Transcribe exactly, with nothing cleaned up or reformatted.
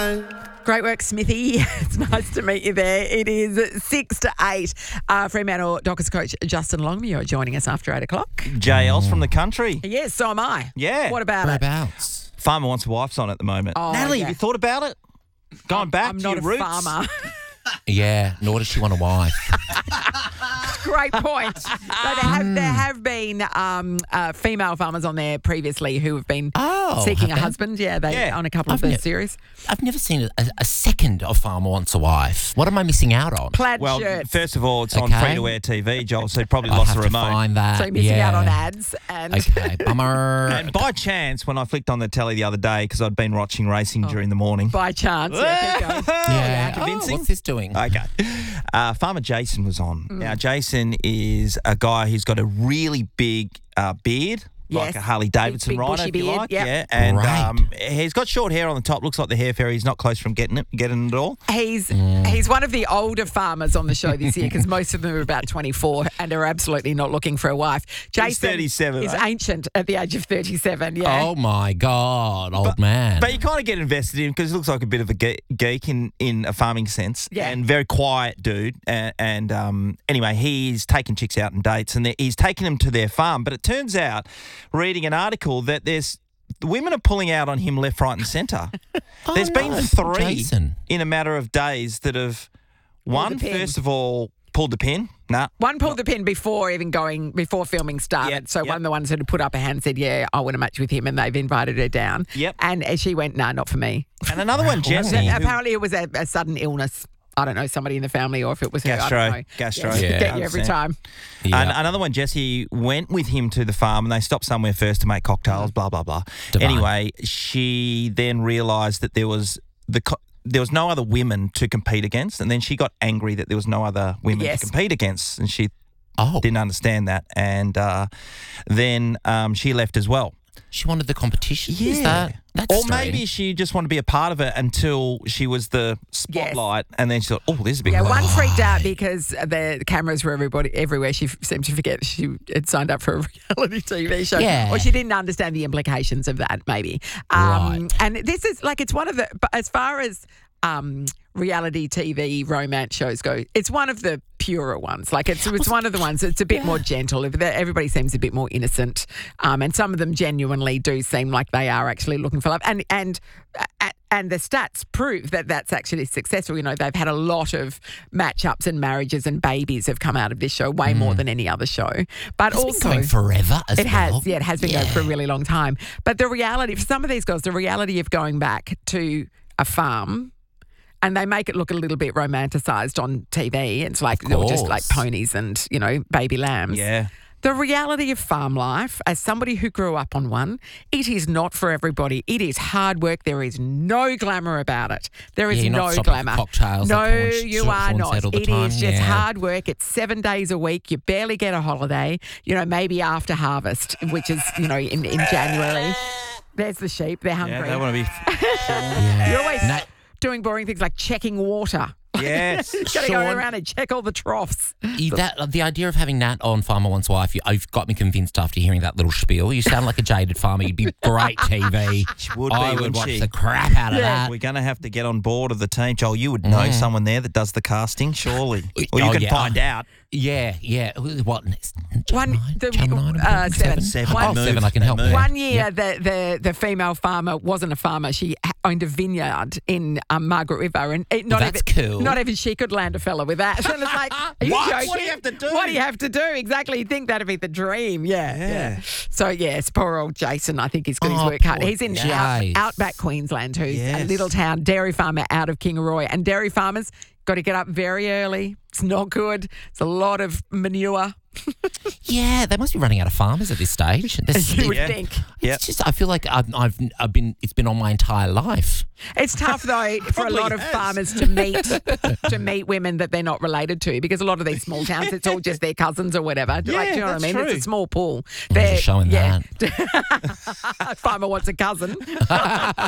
Great work, Smithy. It's nice to meet you there. It is six to eight. Uh, Fremantle Dockers coach Justin Longmuir joining us after eight o'clock. J L's from the country. Yes, so am I. Yeah. What about it? Whereabouts? Farmer Wants a Wife's on at the moment. Oh, Natalie, yeah. have you thought about it? Going back I'm to not your a roots? farmer. Yeah, nor does she want a wife. Great point. So there have there have been um, uh, female farmers on there previously who have been Oh, seeking have a they? husband. Yeah, they Yeah. on a couple I've of the ne- series. I've never seen a, a second of Farmer Wants a Wife. What am I missing out on? Plaid Well, shirts. first of all, it's on Okay. free-to-air T V, Joel, so you probably I'll lost have the to remote. find that. So you're missing yeah. out on ads and Okay, bummer. And by chance, when I flicked on the telly the other day, because I'd been watching racing during the morning. by chance. Yeah, keep going. yeah, Oh, convincing. Oh, what's this doing? Okay. Uh, Farmer Jason was on. Mm. Now, Jason is a guy who's got a really big uh, beard. Like Yes. a Harley Davidson Big, big rider, bushy if you beard, like. yep. Yeah. And Right. um, he's got short hair on the top. Looks like the hair fairy. He's not close from getting it, getting it all. He's he's one of the older farmers on the show this year because most of them are about twenty-four and are absolutely not looking for a wife. Jason thirty-seven, is eh? ancient at the age of thirty-seven. Yeah. Oh my God, old man. But you kind of get invested in him because he looks like a bit of a ge- geek in, in a farming sense. Yeah. And very quiet dude. And, and um, anyway, he's taking chicks out on dates and they- he's taking them to their farm. But it turns out, reading an article, that there's the women are pulling out on him left, right, and centre. Oh, There's been no, three Jason. in a matter of days that have one the pin. first of all pulled the pin. Nah. One pulled the pin before even going, before filming started. Yep, so yep. one of the ones that had put up a hand and said, yeah, I want to match with him, and they've invited her down. Yep. And she went, nah, not for me. And another one, Jesse. And who- apparently it was a, a sudden illness. I don't know, somebody in the family or if it was her. Gastro. I don't know. Gastro. Yeah, Yeah, get you every one hundred percent. time. Yeah. And another one, Jesse went with him to the farm and they stopped somewhere first to make cocktails, blah, blah, blah. Divine. Anyway, she then realised that there was the co- there was no other women to compete against, and then she got angry that there was no other women Yes. to compete against, and she oh, didn't understand that. And uh, then um, she left as well. she wanted the competition. Is that? That's Or strange. maybe she just wanted to be a part of it until she was the spotlight, and then she thought, oh, this is a big Yeah, one. one freaked out because the cameras were everybody everywhere. She f- seemed to forget she had signed up for a reality T V show, Yeah. or she didn't understand the implications of that. Maybe. Um, Right. And this is like it's one of the. But as far as um, reality T V romance shows go, it's one of the purer ones. Like it's it's one of the ones that's a bit more gentle. Everybody seems a bit more innocent, um, and some of them genuinely do seem like they are actually looking for love. And and and the stats prove that that's actually successful. You know, they've had a lot of matchups and marriages and babies have come out of this show, way more than any other show. But It's also, been going forever as it well. has, yeah, it has been going for a really long time. But the reality for some of these girls, the reality of going back to a farm. And they make it look a little bit romanticised on T V. It's like they're just like course. ponies and, you know, baby lambs. Yeah. The reality of farm life, as somebody who grew up on one, it is not for everybody. It is hard work. There is no glamour about it. There is Yeah, you're no not stopping for glamour. cocktails no, at Pawn- you Pawn are Set not. all the It time, is just yeah. hard work. It's seven days a week. You barely get a holiday. You know, maybe after harvest, which is, you know, in, in January. There's the sheep. They're hungry. Yeah, they want to be. Yeah. You're always Nat- doing boring things like checking water. Yes. Got to go Sean- around and check all the troughs. You- that, the idea of having Nat on Farmer Wants a Wife, you, you've got me convinced after hearing that little spiel. You sound like a jaded farmer. You'd be great T V. She would be, I would wouldn't watch she? the crap out of that. We're going to have to get on board of the team. Joel, you would know someone there that does the casting, surely. Or you Oh, can yeah. find out. Yeah, yeah. What? Channel One- nine? the- Channel nine? uh, seven. Seven. One- Oh, Move. seven, I can They help move. there. One year, Yeah. the, the the female farmer wasn't a farmer. She ha- owned a vineyard in um, Margaret River, and it, not That's even cool. not even she could land a fella with that. And it's like, are you What? joking? What do you have to do? What do you have to do? Exactly. You'd think that'd be the dream. Yeah, Yeah. So yes, poor old Jason. I think he's got his Oh, work cut. poor He's in out, Jace. outback Queensland too, a Yes. little town dairy farmer out of Kingaroy, and dairy farmers got to get up very early. It's not good. It's a lot of manure. Yeah, they must be running out of farmers at this stage. This- You would Yeah. think. Yep. It's just, I feel like I've, I've, I've been, it's been on my entire life. It's tough though for a Probably lot of has. farmers to meet to meet women that they're not related to, because a lot of these small towns, it's all just their cousins or whatever. like, do you know what I that's mean? It's true. a small pool. They're They're showing yeah. Farmer wants a cousin.